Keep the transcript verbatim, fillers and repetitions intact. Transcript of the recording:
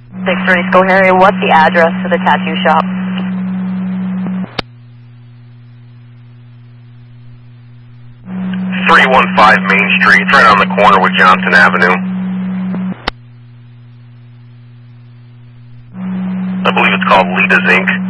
six thirty School Harry, what's the address to the tattoo shop? three one five Main Street, right on the corner with Johnson Avenue. I believe it's called Lita's Incorporated.